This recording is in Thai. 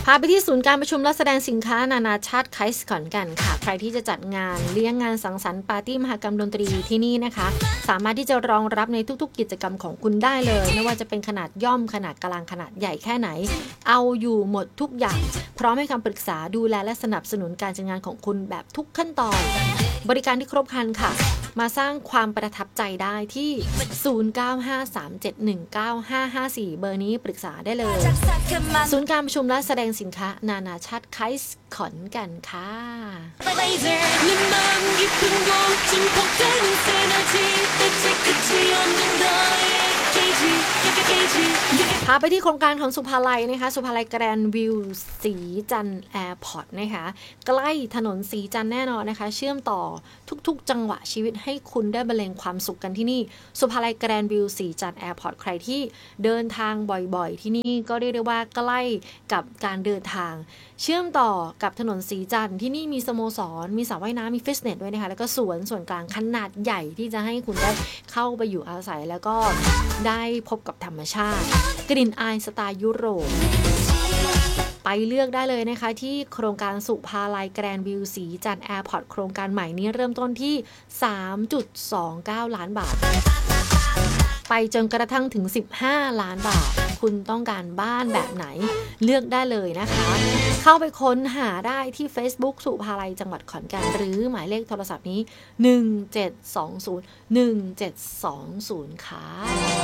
พาไปที่ศูนย์การประชุมและแสดงสินค้านานาชาติไคส์ขอนแก่นค่ะใครที่จะจัดงานเลี้ยงงานสังสรรค์ปาร์ตี้มหกรรมดนตรีที่นี่นะคะสามารถที่จะรองรับในทุกๆกิจกรรมของคุณได้เลยไม่ว่าจะเป็นขนาดย่อมขนาดกลางขนาดใหญ่แค่ไหนเอาอยู่หมดทุกอย่างพร้อมให้คำปรึกษาดูแลและสนับสนุนการจัดงานของคุณแบบทุกขั้นตอนบริการที่ครบครันค่ะมาสร้างความประทับใจได้ที่0953719554เบอร์นี้ปรึกษาได้เลยศูนย์การประชุมและแสดงสินค้านานาชาติไคส์ขอนแก่นค่ะพาไปที่โครงการของสุภาลัยนะคะสุภาลัยแกรนด์วิวสีจันทร์แอร์พอร์ตนะคะใกล้ถนนสีจันทร์แน่นอนนะคะเชื่อมต่อทุกๆจังหวะชีวิตให้คุณได้บรรเลงความสุขกันที่นี่สุภาลัยแกรนด์วิวสีจันทร์แอร์พอร์ตใครที่เดินทางบ่อยๆที่นี่ก็เรียกได้ว่าใกล้กับการเดินทางเชื่อมต่อกับถนนสีจันทร์ที่นี่มีสโมสรมีสระว่ายน้ำมีฟิตเนสด้วยนะคะแล้วก็ส่วนกลางขนาดใหญ่ที่จะให้คุณได้เข้าไปอยู่อาศัยแล้วก็ได้พบกับธรรมชาติกลิ่นอายสไตล์ยุโรปไปเลือกได้เลยนะคะที่โครงการสุภาลัยแกรนด์วิวสีจันทร์แอร์พอร์ตโครงการใหม่นี้เริ่มต้นที่ 3.29 ล้านบาทไปจนกระทั่งถึง15ล้านบาทคุณต้องการบ้านแบบไหนเลือกได้เลยนะคะเข้าไปค้นหาได้ที่ Facebook สุภาลัยจังหวัดขอนแก่นหรือหมายเลขโทรศัพท์นี้1720 1720ค่ะ